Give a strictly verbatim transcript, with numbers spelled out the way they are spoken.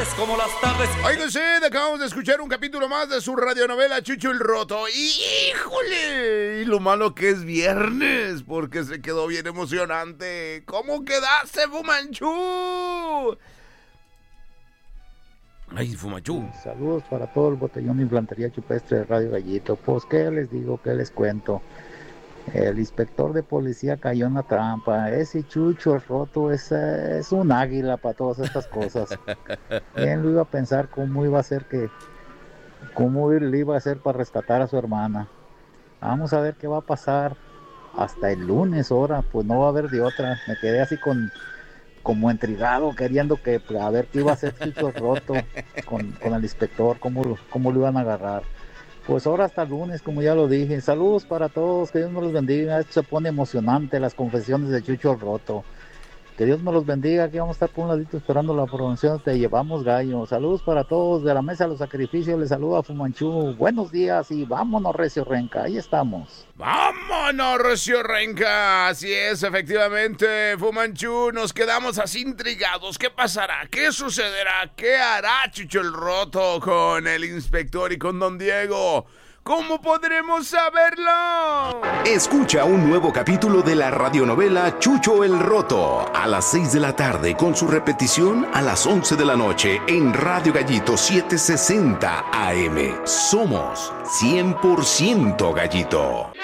Como las tardes. Oigan, sí, acabamos de escuchar un capítulo más de su radionovela Chucho el Roto. ¡Híjole! Y lo malo que es viernes, porque se quedó bien emocionante. ¿Cómo quedaste, Fumanchu? Ay, Fumanchu. Saludos para todo el botellón de Infantería Chupestre de Radio Gallito. Pues, ¿qué les digo? ¿Qué les cuento? El inspector de policía cayó en la trampa. Ese Chucho el Roto es, es un águila para todas estas cosas. ¿Quién lo iba a pensar cómo iba a ser que, cómo le iba a hacer para rescatar a su hermana? Vamos a ver qué va a pasar hasta el lunes, ahora, pues no va a haber de otra. Me quedé así con, como intrigado, queriendo que a ver qué iba a hacer Chucho el Roto con, con el inspector, cómo, cómo lo iban a agarrar. Pues ahora hasta el lunes, como ya lo dije. Saludos para todos, que Dios me los bendiga. Esto se pone emocionante, las confesiones de Chucho el Roto. Que Dios me los bendiga, aquí vamos a estar por un ladito esperando la promoción. Te llevamos gallo. Saludos para todos, de la mesa de los sacrificios. Les saluda Fumanchu. Buenos días y vámonos, Recio Renca. Ahí estamos. ¡Vámonos, Recio Renca! Así es, efectivamente, Fumanchu. Nos quedamos así intrigados. ¿Qué pasará? ¿Qué sucederá? ¿Qué hará Chucho el Roto con el inspector y con Don Diego? ¿Cómo podremos saberlo? Escucha un nuevo capítulo de la radionovela Chucho el Roto a las seis de la tarde con su repetición a las once de la noche en Radio Gallito setecientos sesenta A M. Somos cien por ciento Gallito.